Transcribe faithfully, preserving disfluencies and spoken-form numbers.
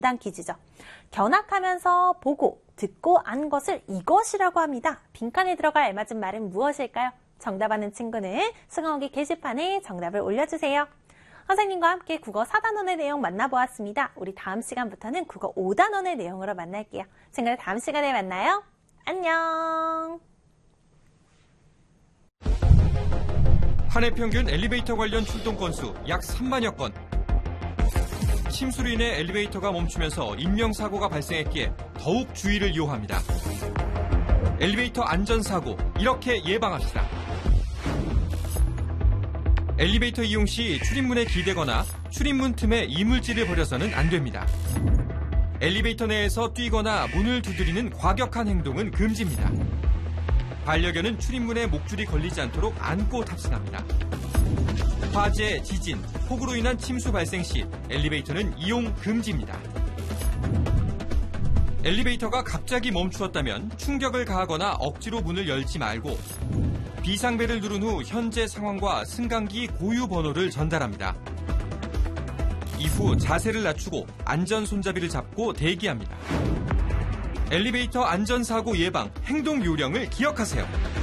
단 퀴즈죠. 견학하면서 보고, 듣고 안 것을 이것이라고 합니다. 빈칸에 들어갈 알맞은 말은 무엇일까요? 정답 아는 친구는 수강후기 게시판에 정답을 올려주세요. 선생님과 함께 국어 사 단원의 내용 만나보았습니다. 우리 다음 시간부터는 국어 오 단원의 내용으로 만날게요. 친구들 다음 시간에 만나요. 안녕. 한 해 평균 엘리베이터 관련 출동 건수 약 삼만여 건. 침수로 인해 엘리베이터가 멈추면서 인명사고가 발생했기에 더욱 주의를 요합니다. 엘리베이터 안전사고, 이렇게 예방합시다. 엘리베이터 이용 시 출입문에 기대거나 출입문 틈에 이물질을 버려서는 안 됩니다. 엘리베이터 내에서 뛰거나 문을 두드리는 과격한 행동은 금지입니다. 반려견은 출입문에 목줄이 걸리지 않도록 안고 탑승합니다. 화재, 지진, 폭우로 인한 침수 발생 시 엘리베이터는 이용 금지입니다. 엘리베이터가 갑자기 멈추었다면 충격을 가하거나 억지로 문을 열지 말고 비상벨을 누른 후 현재 상황과 승강기 고유 번호를 전달합니다. 이후 자세를 낮추고 안전 손잡이를 잡고 대기합니다. 엘리베이터 안전사고 예방 행동 요령을 기억하세요.